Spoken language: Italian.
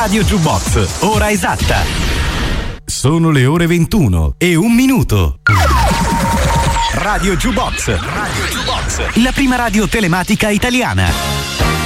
Radio Jukebox, ora esatta. Sono le ore 21 e 1 minuto. Radio Jukebox, la prima radio telematica italiana.